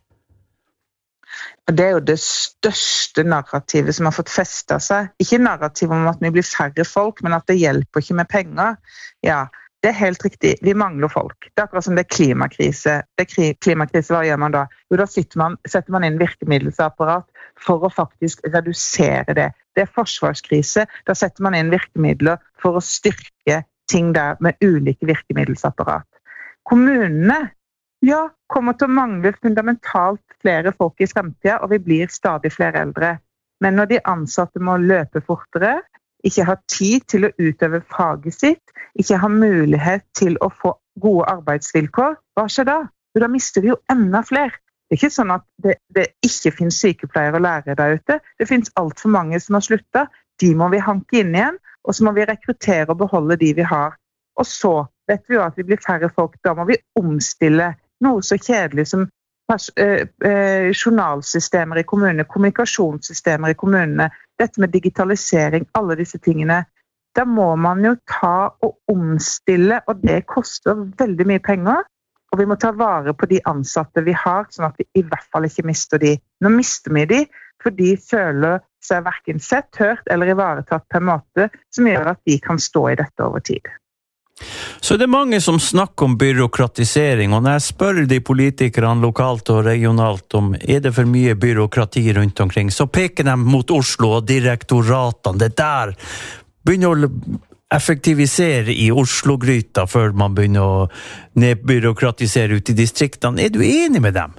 Det er jo det største narrativet som har fått festet seg. Ikke narrativet om at vi blir færre folk, men at det hjelper ikke med penger. Ja, det er helt riktig. Vi mangler folk. Det er akkurat som det er klimakrise. Det er klimakrise, hva gjør man da? Jo, da setter man, setter man inn virkemiddelsapparat for å faktisk redusere det. Det er forsvarskrise. Da setter man inn virkemidler for å styrke ting der med ulike virkemiddelsapparat. Kommunene, ja, kommer til å mangle fundamentalt flere folk i fremtiden, og vi blir stadig flere eldre. Men når de ansatte må løpe fortere, ikke har tid til å utøve faget sitt, ikke har mulighet til å få gode arbeidsvilkår, hva skjer da? Jo, da mister vi jo enda flere. Det er ikke sånn at det, det ikke finnes sykepleiere og lærere der ute. Det finnes alt for mange som har sluttet. De må vi hanke inn igjen, og så må vi rekruttere og beholde de vi har. Og så vet vi jo at vi blir færre folk, da må vi omstille noe så kjedelig som eh, eh, journalsystemer i kommunene, kommunikasjonssystemer i kommunene, dette med digitalisering, alle disse tingene. Da må man jo ta og omstille, og det koster veldig mye penger, og vi må ta vare på de ansatte vi har, sånn at vi i hvert fall ikke mister de. Nå mister vi de, for de føler seg hverken sett, hørt eller ivaretatt på en måte som gjør at de kan stå i dette over tid. Så det er mange som snakker om byråkratisering, og når jeg spør de politikerne lokalt og regionalt om er det for mye byråkrati rundt omkring, så peker de mot Oslo og direktoratene. Det der begynner å effektivisere i Oslo-gryta før man begynner å nedbyråkratisere ut i distriktene. Er du enig med dem?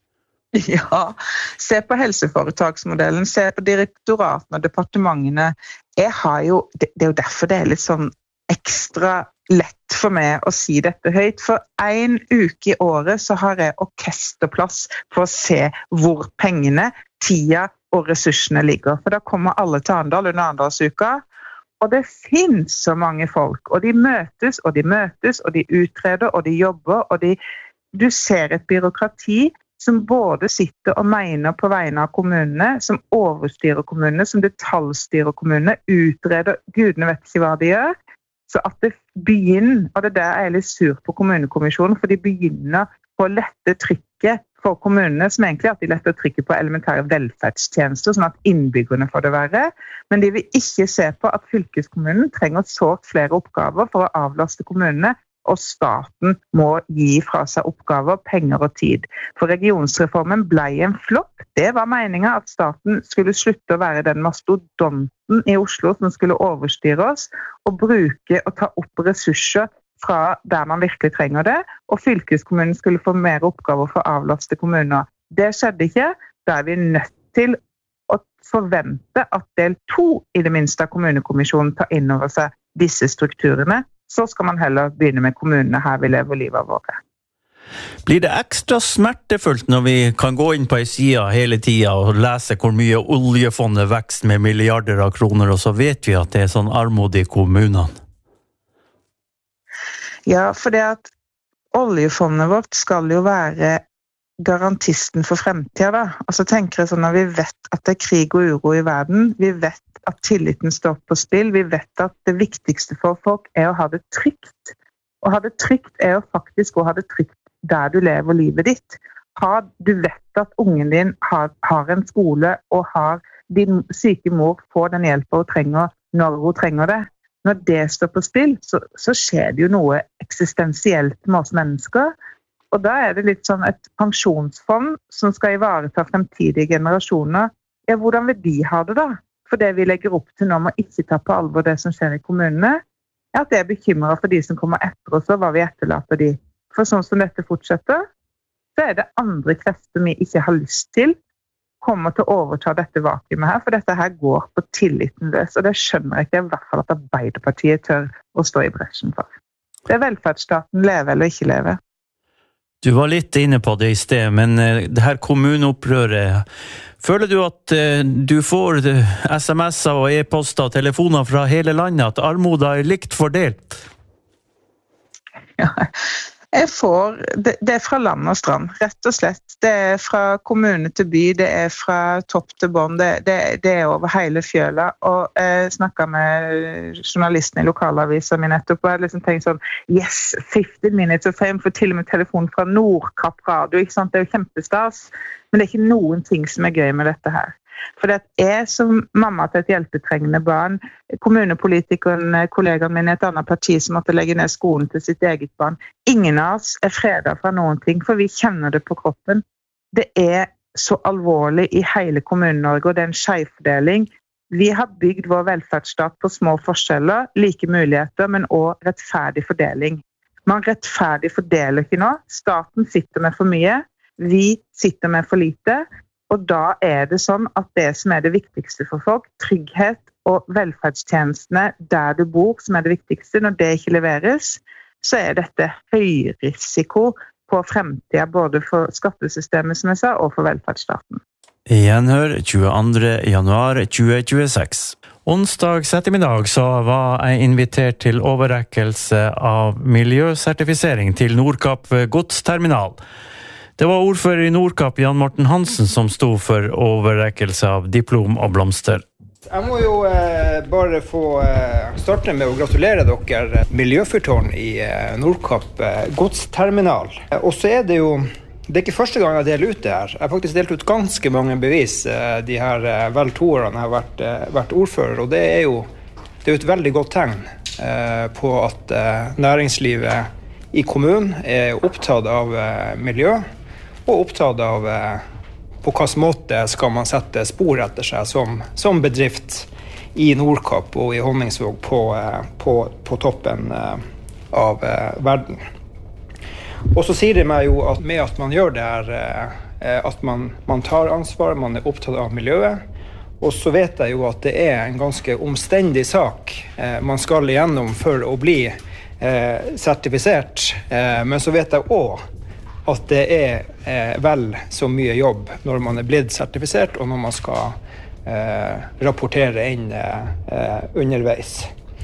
Ja, se på helseforetaksmodellen, se på direktoratene og departementene. Jeg har jo, det, det er jo derfor det er litt sånn ekstra lett for meg å si dette høyt. For en uke i året så har jeg orkesterplass for å se hvor pengene, tida og ressursene ligger. For da kommer alle til Arendal under Arendalsuka, og det finnes så mange folk. Og de møtes, og de møtes, og de utreder, og de jobber, og de, du ser et byråkrati som både sitter og mener på vegne av kommunene, som overstyrer kommunene, som detaljstyrer kommunene, utreder, gudene vet ikke hva de gjør. Så at det begynner, og det der er jeg litt sur på kommunekommisjonen, for de begynner på å lette trykket for kommunene, som egentlig er at de letter trykket på elementære velferdstjenester, sånn at innbyggerne får det verre. Men de vil ikke se på at fylkeskommunen trenger sårt flere oppgaver for å avlaste kommunene, og staten må gi fra seg oppgaver, penger og tid. For regionsreformen ble en flopp. Det var meningen at staten skulle slutte å være den mastodonten i Oslo som skulle overstyre oss, og bruke og ta opp ressurser fra der man virkelig trenger det, og fylkeskommunen skulle få mer oppgaver for å avlaste kommuner. Det skjedde ikke. Da er vi nødt til å forvente at del to i det minste av kommunekommisjonen tar inn over seg disse strukturene, så skal man heller begynne med kommunene her vi lever livet våre. Blir det ekstra smertefullt når vi kan gå inn på en side hele tiden og lese hvor mye oljefondet vekst med milliarder av kroner, og så vet vi at det er sånn armod i kommunene? Ja, for det at oljefondet vårt skal jo være garantisten for fremtiden da. Altså tenker jeg sånn at vi vet at det er krig og uro i verden, vi vet at tilliten står på spill, vi vet at det viktigste for folk er å ha det trygt. Å ha det trygt er jo faktisk å ha det trygt der du lever livet ditt. Ha, du vet at ungen din har, har en skole og har din syke mor får den hjelpen hun trenger når hun trenger det. Når det står på spill, så, så skjer det jo noe eksistensielt med oss mennesker. Og da er det litt sånn et pensjonsfond som skal ivareta fremtidige generasjoner. Ja, hvordan vil de ha det da? For det vi legger opp til nå må ikke ta på alvor det som skjer i kommunene, er at det er bekymret for de som kommer etter oss, og hva vi etterlater de. For sånn som dette fortsetter, så er det andre krefter vi ikke har lyst til, kommer til å overta dette vakuumet her, for dette her går på tilliten løs, og det skjønner jeg ikke i hvert fall at Arbeiderpartiet tør å stå i bresjen for. Det er velferdsstaten leve eller ikke leve. Du var litt inne på det i sted, men det her kommuneopprøret, føler du at du får sms'er og e-poster og telefoner fra hele landet, at armoda er likt fordelt? Ja, jeg får, det, det er fra land og strand, rett og slett. Det er fra kommune til by, det er fra topp til bånd, det, det, det er over hele fjøla. Og jeg snakket med journalisten i lokalavisen min nettopp, og jeg liksom tenkte sånn, yes, fifteen minutes of fame, for til og med telefon fra Nordkapp Radio, ikke sant? Det er jo kjempestas, men det er ikke noen ting som er gøy med dette her. For det er som mamma til et hjelpetrengende barn, kommunepolitikeren, kollegaen min i et annet parti som måtte legge ned skolen til sitt eget barn. Ingen av oss er fredet fra noen ting, for vi kjenner det på kroppen. Det er så alvorlig i hele Kommune-Norge, og det er en skjevfordeling. Vi har bygd vår velferdsstat på små forskjeller, like muligheter, men også rettferdig fordeling. Man rettferdig fordeler ikke nå. Staten sitter med for mye, vi sitter med for lite. Og da er det sånn at det som er det viktigste for folk, trygghet og velferdstjenestene der du bor, som er det viktigste, når det ikke leveres, så er dette høy risiko på fremtiden, både for skattesystemet, som jeg sa, og for velferdsstaten. Gjenhør tjueandre januar tjue tjueseks. Onsdag ettermiddag så var jeg invitert til overrekkelse av miljøsertifisering til Nordkapp godsterminal. Det var ordfører i Nordkapp, Jan Morten Hansen, som stod for overrekkelse av diplom og blomster. Jeg må jo eh, bare få eh, starte med å gratulere dere miljøfyrtårn i eh, Nordkapp eh, godsterminal. Eh, og så er det jo, det er ikke første gang jeg deler ut det her. Jeg har faktisk delt ut ganske mange bevis eh, de her eh, vel to årene jeg har vært, eh, vært ordfører, og det er jo det er jo et veldig godt tegn eh, på at eh, næringslivet i kommunen er opptatt av eh, miljø, og opptatt av eh, på hvilken måte skal man sette spor etter seg som, som bedrift i Nordkapp og i Honningsvåg på, eh, på, på toppen eh, av eh, verden. Og så sier det meg jo at med at man gjør det her, eh, at man, man tar ansvar, man er opptatt av miljøet, og så vet jeg jo at det er en ganske omstendig sak eh, man skal igjennom for å bli eh, sertifisert, eh, men så vet jeg også at det er eh, vel så mye jobb når man er blitt sertifisert, og når man skal eh, rapportere inn eh, underveis.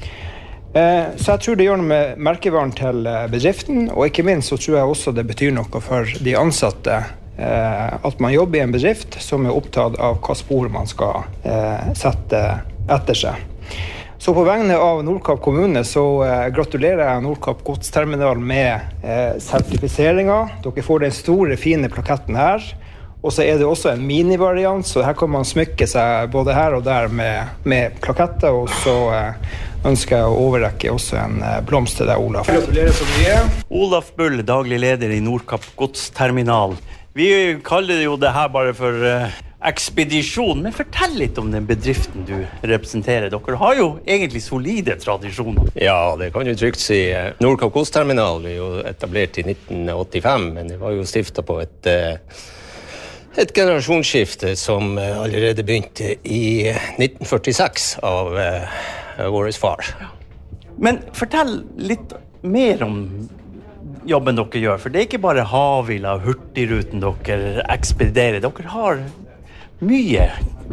Eh, så jeg tror det gjør noe med merkevaren til bedriften, og ikke minst så tror jeg også det betyr noe for de ansatte, eh, at man jobber i en bedrift som er opptatt av hva spor man skal eh, sette etter seg. Så på vegne av Nordkapp kommune så eh, gratulerer jeg Nordkapp godsterminal med eh, sertifiseringen. Dere får den store, fine plaketten her. Og så er det også en minivariant, så her kan man smykke seg både her og der med, med plaketter. Og så eh, ønsker jeg å overrekke også en eh, blomst til deg, Olaf. Gratulerer så mye. Olaf Bull, daglig leder i Nordkapp godsterminal. Vi kaller jo det her bare for uh, ekspedisjon, men fortell litt om den bedriften du representerer. Dere har jo egentlig solide tradisjoner. Ja, det kan jo trygt si. Nordkapp godsterminal ble jo etablert i nitten åttifem, men det var jo stiftet på et, et generasjonsskifte som allerede begynte i nitten førtiseks av uh, vår far. Men fortell litt mer om jobben dere gjør, for det er ikke bare Havila og Hurtigruten dere ekspederer. Dere har mye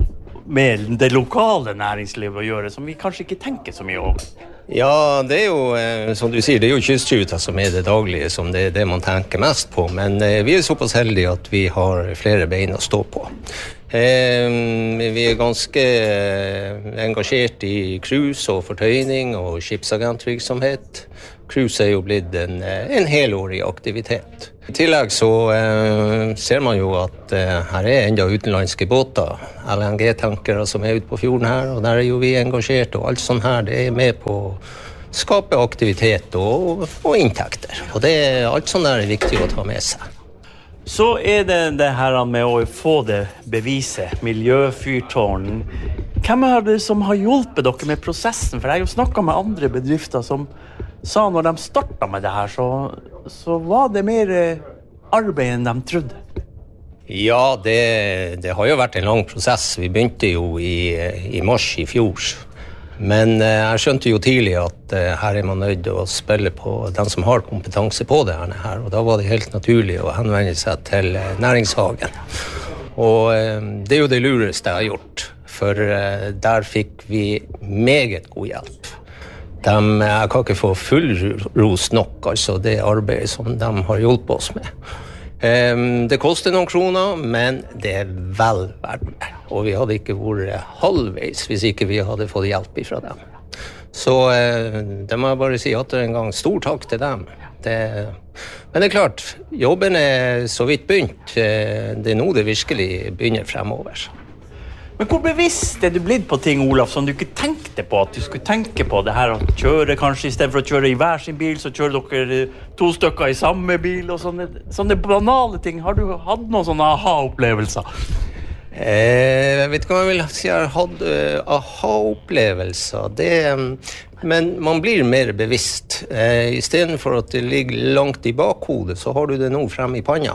med det lokale næringslivet å gjøre, som vi kanskje ikke tenker så mye over. Ja, det er jo, eh, som du sier, det er jo kystruta som er det daglige, som det er det man tenker mest på, men eh, vi er såpass heldige at vi har flere bein å stå på. Eh, vi er ganske eh, engasjert i cruise og fortøyning og skipsagentvirksomhet. Cruise er jo blitt en, en helårig aktivitet. I tillegg så eh, ser man jo at eh, her er enda utenlandske båter, L N G-tankere som er ute på fjorden her, og der er jo vi engasjert, og alt sånt her, det er med på å skape aktivitet og, og inntekter. Og det, alt sånt der er viktig å ta med seg. Så er det det her med å få det beviset, miljøfyrtårnen. Hvem er det som har hjulpet dere med prosessen? For jeg har jo snakket med andre bedrifter som sa når de startet med det her, så, så var det mer arbeid enn de trodde. Ja, det, det har jo vært en lang prosess. Vi begynte jo i, i mars i fjor. Men eh, jeg skjønte jo tidlig at eh, her er man nødt til å spille på den som har kompetanse på det her. Og da var det helt naturlig å henvende seg til eh, næringshagen. Og eh, det er jo det lureste jeg har gjort. For eh, der fikk vi meget god hjelp. De, jeg kan ikke få full ros nok, altså det arbeidet som de har hjulpet oss med. Um, det koster noen kroner, men det er vel verdt det. Og vi hadde ikke vært halvveis hvis ikke vi hadde fått hjelp fra dem. Så uh, det må jeg bare si at en gang stor takk til dem. Det, men det er klart, jobben er så vidt begynt. Det er nå det virkelig begynner fremover. Men hvor bevisst er du blitt på ting, Olaf, som du ikke tenkte på? At du skulle tenke på det her, å kjøre kanskje, i stedet for å kjøre i hver sin bil, så kjører dere to stykker i samme bil, og sånne, sånne banale ting. Har du hatt noen sånne aha-opplevelser? Eh, jeg vet ikke hva jeg vil si, jeg har hatt uh, aha-opplevelser. Det, um, men man blir mer bevisst. Eh, I stedet for at det ligger langt i bakhodet, så har du det nå frem i panna.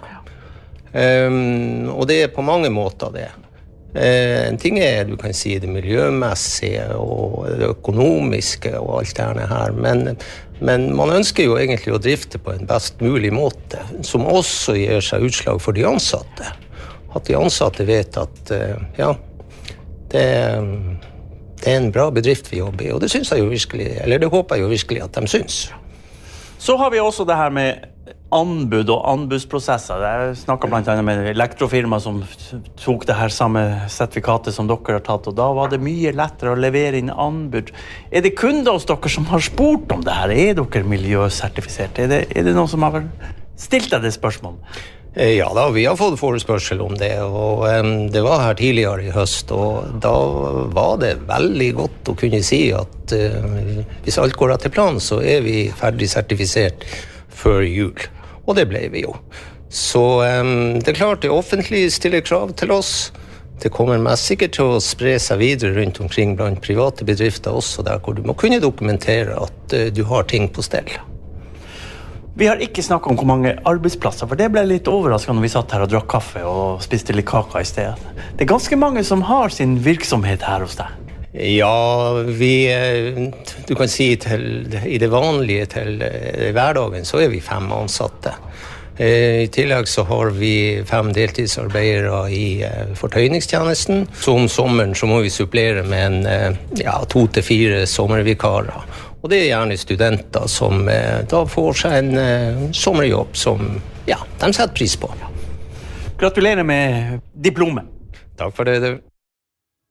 Um, og det er på mange måter det. Eh, en ting er, du kan si, det miljømessige og det økonomiske og alt det her, men, men man ønsker jo egentlig å drifte på en best mulig måte, som også gir seg utslag for de ansatte. At de ansatte vet at, eh, ja, det, det er en bra bedrift vi jobber i, og det synes jeg jo virkelig, eller det håper jeg jo virkelig at de synes. Så har vi også det her med anbud og anbudsprosesser. Jeg snakket blant annet med elektrofirma som tok det her samme sertifikatet som dere har tatt, og da var det mye lettere å levere inn anbud. Er det kunder hos dere som har spurt om det her? Er dere miljøsertifisert? Er det, er det noen som har stilt deg det spørsmålet? Ja da, vi har fått forespørsel om det, og um, det var her tidligere i høst, og da var det veldig godt å kunne si at uh, hvis alt går etter planen, så er vi ferdig sertifisert før jul. Og det ble vi jo. Så um, det er klart, det offentlige stiller krav til oss. Det kommer mest sikkert til å spre seg videre rundt omkring blant private bedrifter også, der hvor du må kunne dokumentere at uh, du har ting på stell. Vi har ikke snakket om hvor mange arbeidsplasser, for det ble litt overraskende når vi satt her og drakk kaffe og spiste litt kaka i stedet. Det er ganske mange som har sin virksomhet her hos deg. Ja, vi, du kan si til, i det vanlige til hverdagen så er vi fem ansatte. I tillegg så har vi fem deltidsarbeidere i fortøyningstjenesten. Så om sommeren så må vi supplere med en, ja, to til fire sommervikarer. Og det er gjerne studenter som da får seg en sommerjobb som, ja, de setter pris på. Gratulerer med diplomet. Takk for det, du.